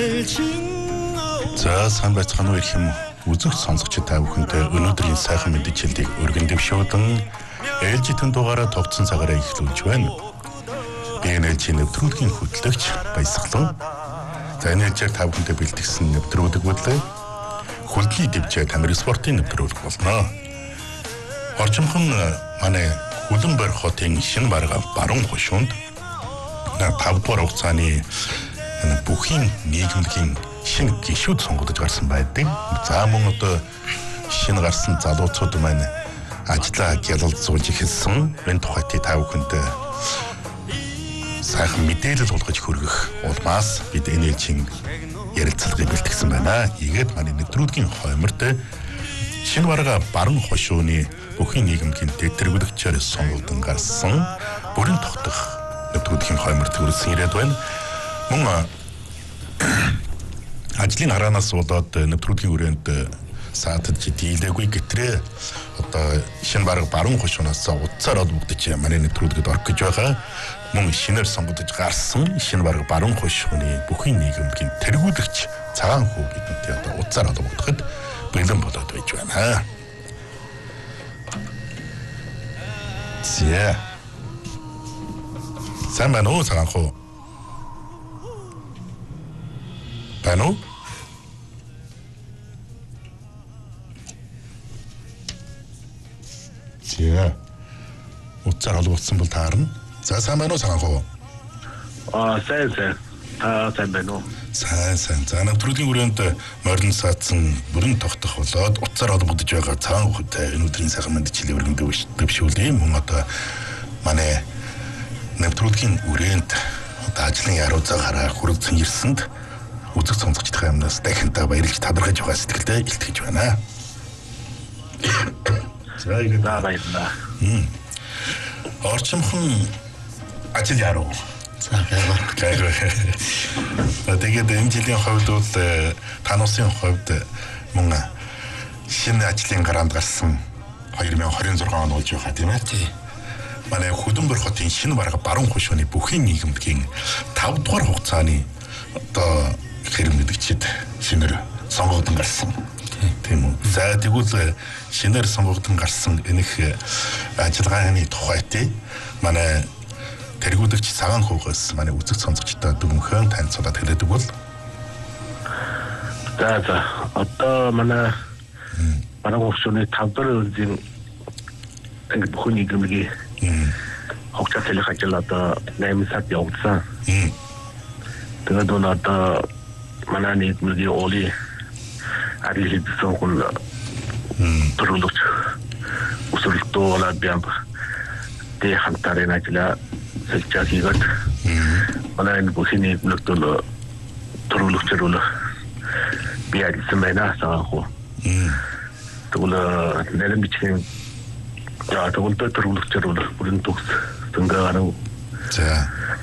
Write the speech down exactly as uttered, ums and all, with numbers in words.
За сайн байцгаана уу ирэх юм үзэгч сонсогчид та бүхэндээ өнөөдрийн сайхан мэдээллийг өргөн дэвшүүлэн эл жи тэн дугаараа тогтсон цагаараа эхлүүлж байна. би эн эл жи нэвтрүүлгийн хөтлөгч Баясгалан. За энэ ээлжээр та бүхэндээ бэлтгэсэн нэвтрүүлэг бодлоо хөлний дэвжээ тамир спортын нэвтрүүлэг болно. Орчимхон манай Хүлэнбар хотын шинэ барга баруун хошуунд тав дугаар хугацааны бүхий нийгэмлэгийн шинэ гишүүд сонгогдож гарсан байдаг. За мөн одоо шинэ гарсан залуучууд маань ажлаа гялалзуулж эхэлсэн. Энэ тухайд та бүхэнд сайхан мэдээлэл болгож хүргэх улмаас бид эн эл жи-ийн ярилцлагыг бэлтгэсэн байна. Ийгээд манай нэвтрүүлгийн хойморт шинэ барга баруун хошууны бүхий нийгэмлэгийн дэвтрэгүүлэгчээр сонгогдсон гарсан бүрэн тогтох нэвтрүүлгийн хойморт хүрсэн ирээд байна. Мөн ажлын хараанаас болоод нэвтрүүлгийн хүрээнд саатаж дийлээгүй гэтрээ одоо шинэ барга баруун хошуунаас утсаар олбогдож манай нэвтрүүлгэд орох гэж байгаа. Мөн шинээр сонгогдож гарсан шинэ барга баруун хошууны бүхий нийгэмлэгийн тэргүүлэгч цагаан хүү гэдэнтэй одоо утсаар олбогдоход бэлэн болоод байж байна. Зэ. Сайн байна уу цагаан хүү? Байна уу? Зэ. Утсаар олбогдсон бол таарна. За сайн байна уу цагаан хүү? Аа сайн сайн. Аа сайн байна уу? Сайн сайн. За нэвтрүүлгийн хүрээнд морин саадсан бүрэн тогтох болоод утсаар олбогдож байгаа цагаан хүүтэй өнөөдрийн сайхан мэдээлэл өргөн дэвшүүлээ. Мөн одоо манай нэвтрүүлгийн хүрээнд одоо ажлын яруу цагаараа хүрэгдсэн ирсэнд үзэг сонсогчдын амнаас дахинтаа баярлж талархаж байгаа сэтгэлдээ илтгэж байна. За ингэ баярлалаа. Орчимхон ажил яруу. За баярлалаа. Тэгээд энэ жилийн хувьд бол таны усын хувьд мөн шинэ ажлын гараанд гарсан две тысячи двадцать шесть он болж байгаа тийм ээ. Тий. Манай Хүлэнбар хотын шинэ барга баруун хошууны бүхий нийгэмлэгийн тав дугаар хугацааны одоо хэрэг мэдгчид шинээр сонгогдсон гарсан. Тийм үү. За тэгвэл шинээр сонгогдсон гарсан энэх ажиллагааны тухайд манай тэргүүлэгч цагаан хүүгээс манай үзэг сонсогчдод дүгнхэн танилцуулаад хэлээдэг бол. За за одоо манай баруун хошууны тав дугаар үеийн ингэ бүхий нийгэмлэгийн хогцоо төлөх ажил одоо найман сард явагдсан. Тэгээд одоо манай нийгэмлэгийн уулын арил хийсэн хүн төрөлөж өсөлтөө болоод бям тэ хамтарын ажлаа сэлжаа хийгээд манай энэ бүхий нийгэмлэгт бол төрөлөгчөр бол би ажилласан байна саа хөө. Тэгвэл нэрэн бичгийн за тэгвэл төрөлөгчөр бол бүрэн төгс зөнгөө гарав. За